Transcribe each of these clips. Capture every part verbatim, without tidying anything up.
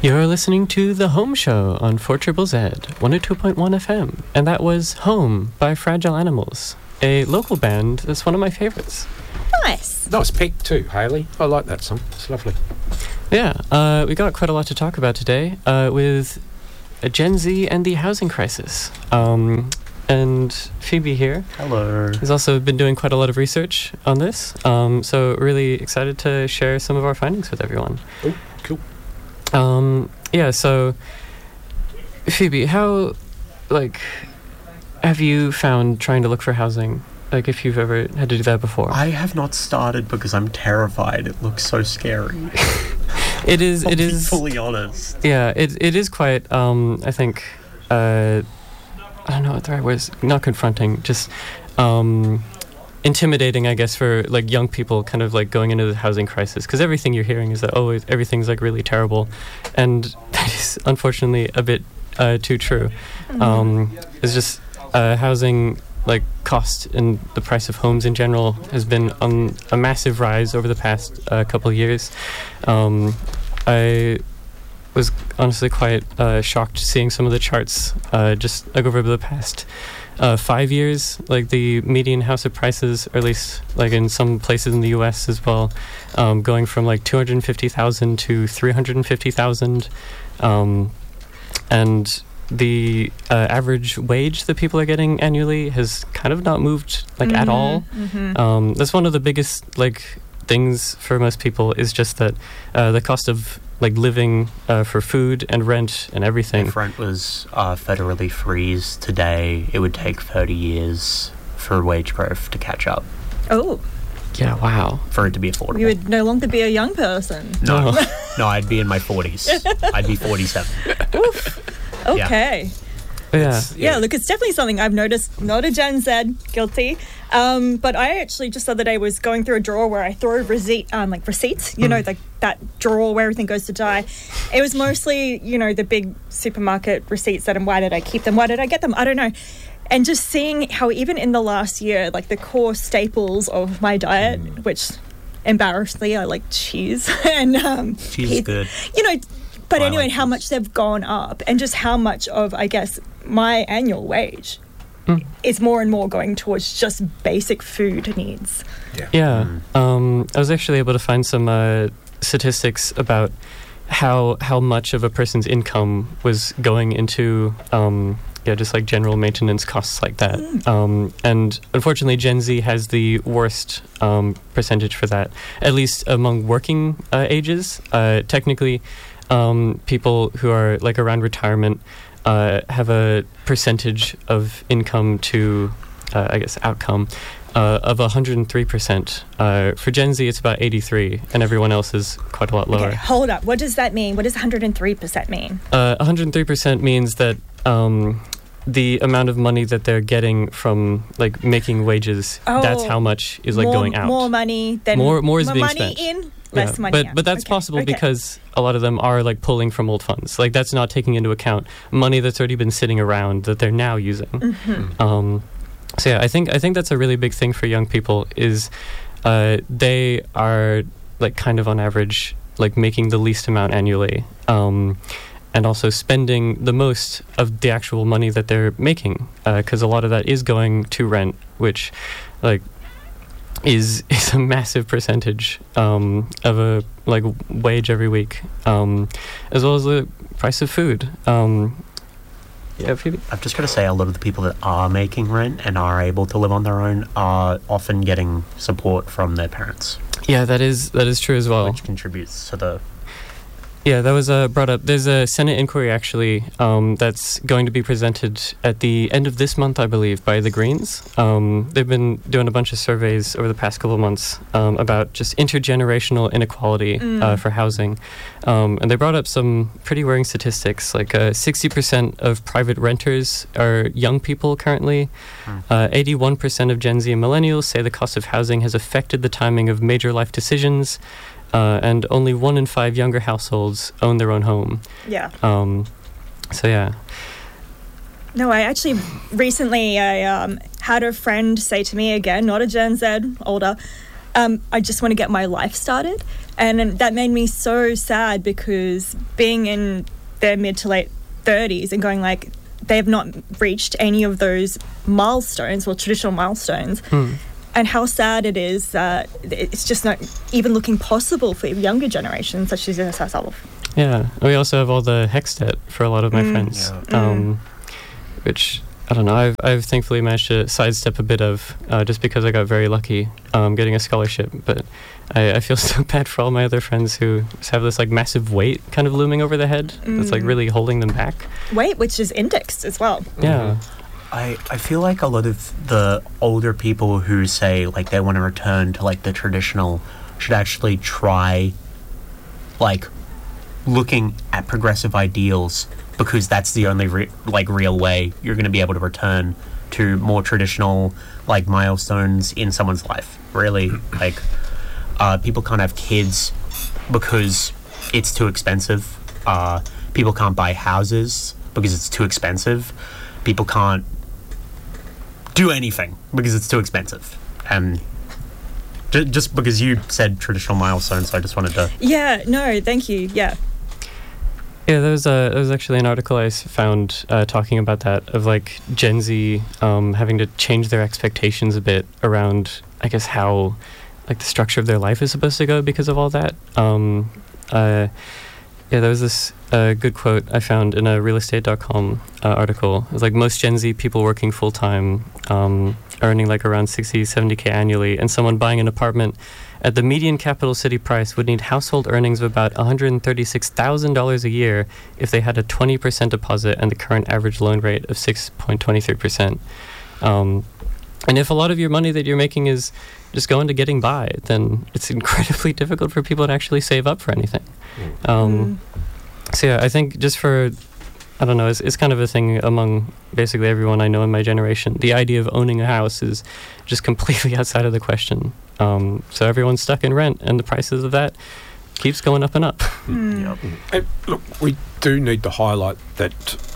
You're listening to The Home Show on four Z Z Z, one oh two point one F M, and that was Home by Fragile Animals, a local band that's one of my favorites. Nice. Nice pick too, Hayley. I like that song. It's lovely. Yeah, uh, we got quite a lot to talk about today uh, with Gen Z and the housing crisis. Um, and Phoebe here Hello. has also been doing quite a lot of research on this, um, so really excited to share some of our findings with everyone. Oh, cool. Um, yeah, so Phoebe, how, like, have you found trying to look for housing? Like, if you've ever had to do that before? I have not started because I'm terrified. It looks so scary. It is, I'll it be is, fully honest. yeah, it it is quite, um, I think, uh, I don't know what the right word is, not confronting, just, um... intimidating, I guess, for like young people kind of like going into the housing crisis, because everything you're hearing is that oh everything's like really terrible, and that is unfortunately a bit uh, too true. Mm-hmm. Um, it's just uh, housing, like cost and the price of homes in general has been on a massive rise over the past uh, couple of years. Um, I was honestly quite uh, shocked seeing some of the charts uh, just like over the past Uh, five years, like the median house of prices, or at least like in some places in the U S as well, um, going from like two hundred fifty thousand to three hundred fifty thousand, um, and the uh, average wage that people are getting annually has kind of not moved like mm-hmm, at all. Mm-hmm. Um, that's one of the biggest like things for most people, is just that uh, the cost of like living uh, for food and rent and everything. If rent was uh, federally freeze today, it would take thirty years for wage growth to catch up, Oh, Yeah, wow. for it to be affordable. you would no longer be a young person. No, no, I'd be in my forties. I'd be forty-seven. Okay. Yeah. Yeah, look, it's definitely something I've noticed. Not a Gen Z, guilty. Um, but I actually just the other day was going through a drawer where I throw receipt, um, like receipts, you Mm. know, like that drawer where everything goes to die. It was mostly, you know, the big supermarket receipts that, and why did I keep them? Why did I get them? I don't know. And just seeing how even in the last year, like the core staples of my diet, Mm. which embarrassingly I like cheese and um, Cheese is good. you know, but I anyway, like how cheese. much they've gone up, and just how much of, I guess, my annual wage Mm. is more and more going towards just basic food needs. Yeah. Mm. Um, I was actually able to find some uh, statistics about how how much of a person's income was going into um, yeah, just like general maintenance costs like that. Mm. Um, and unfortunately, Gen Z has the worst um, percentage for that, at least among working uh, ages. Uh, technically, um, people who are like around retirement uh, have a percentage of income to, uh, I guess, outcome uh, of one hundred three percent. Uh, for Gen Z, it's about eighty-three, and everyone else is quite a lot lower. Okay, hold up. What does that mean? What does one hundred three percent mean? Uh, one hundred three percent means that um, the amount of money that they're getting from like making wages, Oh, that's how much is like more, going out. More money than More- more is more being money spent. in, less Yeah, money but out. but that's Okay, possible okay. because a lot of them are like pulling from old funds. Like that's not taking into account money that's already been sitting around that they're now using. Mhm. Um, so yeah, I think I think that's a really big thing for young people is uh, they are like kind of on average like making the least amount annually, um, and also spending the most of the actual money that they're making, because a lot of that is going to rent, which like is is a massive percentage um, of a like wage every week, um, as well as the price of food. Um, yeah, Phoebe? I've just got to say, a lot of the people that are making rent and are able to live on their own are often getting support from their parents, Yeah, that is that is true as well. which contributes to the... Yeah, that was uh, brought up. There's a Senate inquiry, actually, um, that's going to be presented at the end of this month, I believe, by the Greens. Um, they've been doing a bunch of surveys over the past couple of months um, about just intergenerational inequality Mm. uh, for housing. Um, and they brought up some pretty worrying statistics, like uh, sixty percent of private renters are young people currently. Mm. Uh, eighty-one percent of Gen Z and millennials say the cost of housing has affected the timing of major life decisions. Uh, and only one in five younger households own their own home. Yeah. Um, so yeah. No, I actually recently I um, had a friend say to me again, not a Gen Z, older, um, I just want to get my life started. And then that made me so sad because being in their mid to late thirties and going like, they have not reached any of those milestones or traditional milestones. Hmm. And how sad it is that it's just not even looking possible for younger generations such as ourselves. Yeah. We also have all the HECS debt for a lot of my Mm. friends, Yeah. um, which, I don't know, I've, I've thankfully managed to sidestep a bit of uh, just because I got very lucky um, getting a scholarship. But I, I feel so bad for all my other friends who just have this like massive weight kind of looming over their head that's like Mm. really holding them back. Weight, which is indexed as well. Yeah. I, I feel like a lot of the older people who say like they want to return to like the traditional should actually try like looking at progressive ideals, because that's the only re- like real way you're going to be able to return to more traditional like milestones in someone's life. Really, like uh, people can't have kids because it's too expensive. Uh, people can't buy houses because it's too expensive. People can't do anything because it's too expensive. And j- just because you said traditional milestones, I just wanted to... Yeah, no, thank you. Yeah. Yeah, there was, a, there was actually an article I s- found uh, talking about that, of like Gen Z um, having to change their expectations a bit around, I guess, how like the structure of their life is supposed to go because of all that. Um, uh, yeah, there was this uh, good quote I found in a real estate dot com uh, article. It was like, most Gen Z people working full-time, um, earning like around sixty, seventy K annually, and someone buying an apartment at the median capital city price would need household earnings of about one hundred thirty-six thousand dollars a year if they had a twenty percent deposit and the current average loan rate of six point two three percent. Um, and if a lot of your money that you're making is just going to getting by, then it's incredibly difficult for people to actually save up for anything. Um, so yeah, I think just for, I don't know, it's, it's kind of a thing among basically everyone I know in my generation. The idea of owning a house is just completely outside of the question. Um, so everyone's stuck in rent, and the prices of that keeps going up and up. Yep. And look, we do need to highlight that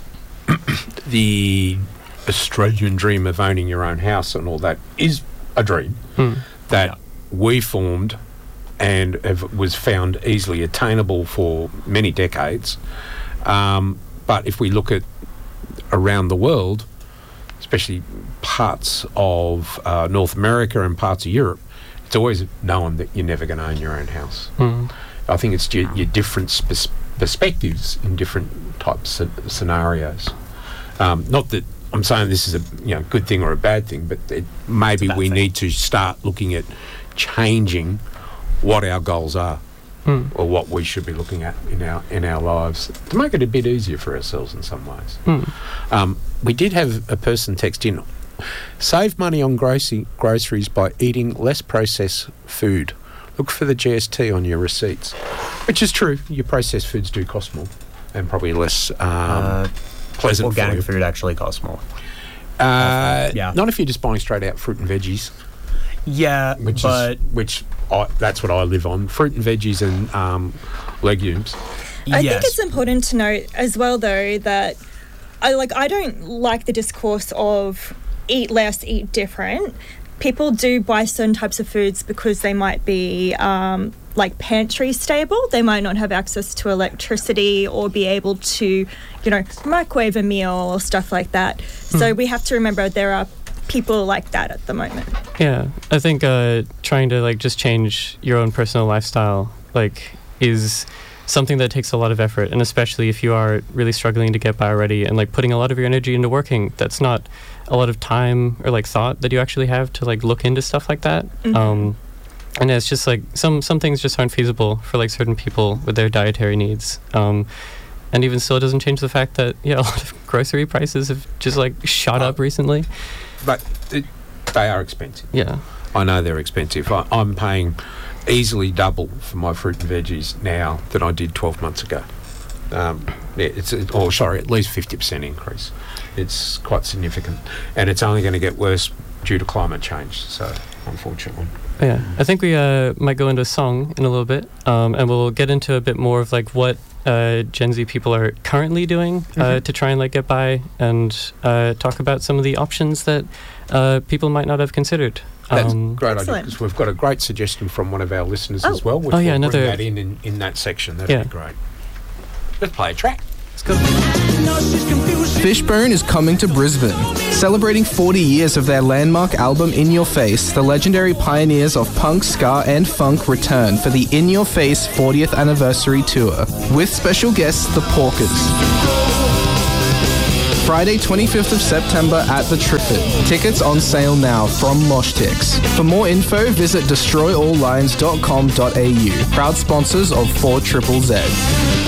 the Australian dream of owning your own house and all that is a dream Hmm. that Yeah. we formed and have, was found easily attainable for many decades. Um, but if we look at around the world, especially parts of uh, North America and parts of Europe, it's always known that you're never going to own your own house. Hmm. I think it's your, your different sp- perspectives in different types of scenarios. Um, not that I'm saying this is a you know good thing or a bad thing, but it, maybe bad we thing. need to start looking at changing what our goals are, Hmm. or what we should be looking at in our in our lives to make it a bit easier for ourselves in some ways. Hmm. Um, we did have a person text in, save money on grocery, groceries by eating less processed food. Look for the G S T on your receipts, which is true. Your processed foods do cost more and probably less um, Uh, pleasant organic for you. food actually costs more. Uh, Yeah. Not if you're just buying straight out fruit and veggies, Yeah, which but is which I, that's what I live on: fruit and veggies and um, legumes. I yes. think it's important to note as well, though, that I like I don't like the discourse of eat less, eat different. People do buy certain types of foods because they might be um, like pantry stable. They might not have access to electricity or be able to, you know, microwave a meal or stuff like that. So we have to remember there are people like that at the moment. Yeah, I think uh, trying to like just change your own personal lifestyle like is something that takes a lot of effort, and especially if you are really struggling to get by already and like putting a lot of your energy into working, that's not a lot of time or like thought that you actually have to like look into stuff like that. Mhm. Um, and it's just like some some things just aren't feasible for like certain people with their dietary needs. Um, and even still, it doesn't change the fact that yeah, a lot of grocery prices have just like shot Oh. up recently. But it, they are expensive. Yeah. I know they're expensive. I, I'm paying easily double for my fruit and veggies now than I did twelve months ago. Um, yeah, it's a, or sorry, at least fifty percent increase. It's quite significant, and it's only going to get worse due to climate change. So, unfortunately, Yeah, I think we uh, might go into a song in a little bit, um, and we'll get into a bit more of like what uh, Gen Z people are currently doing uh, Mhm. to try and like get by, and uh, talk about some of the options that uh, people might not have considered That's Um, a great idea Excellent. because we've got a great suggestion from one of our listeners Oh. as well. Which Oh, yeah, we'll bring another- that in, in in that section. That'd Yeah. be great. Let's play a track. Let's go. Fishbone is coming to Brisbane. Celebrating forty years of their landmark album In Your Face, the legendary pioneers of punk, ska and funk return for the In Your Face fortieth anniversary tour, with special guests The Porkers. Friday twenty-fifth of September at the Triffid. Tickets on sale now from Moshtix. For more info, visit destroy all lines dot com dot a u. Proud sponsors of four triple Z.